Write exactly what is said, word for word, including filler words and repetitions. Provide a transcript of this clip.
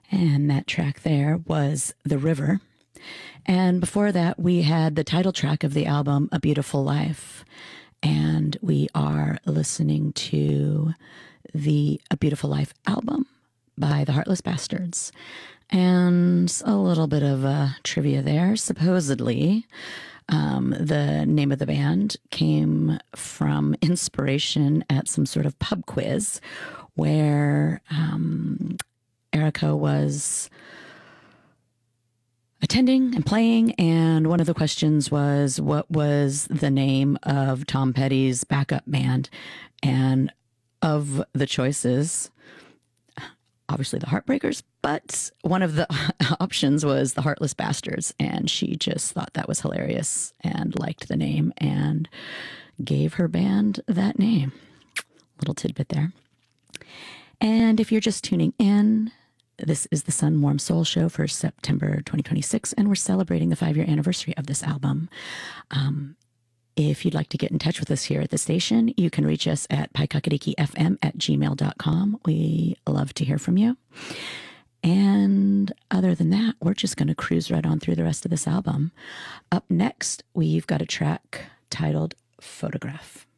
And that track there was The River. And before that, we had the title track of the album, A Beautiful Life. And we are listening to the A Beautiful Life album by the Heartless Bastards. And a little bit of uh, trivia there. Supposedly, um, the name of the band came from inspiration at some sort of pub quiz where um, Erica was attending and playing, and one of the questions was, what was the name of Tom Petty's backup band? And of the choices, obviously the Heartbreakers, but one of the options was the Heartless Bastards, and she just thought that was hilarious and liked the name and gave her band that name. Little tidbit there. And if you're just tuning in, this is the Sun Warm Soul Show for September twenty twenty-six, and we're celebrating the five-year anniversary of this album. Um, if you'd like to get in touch with us here at the station, you can reach us at pikakadikifm at gmail dot com. We love to hear from you. And other than that, we're just going to cruise right on through the rest of this album. Up next, we've got a track titled Photograph.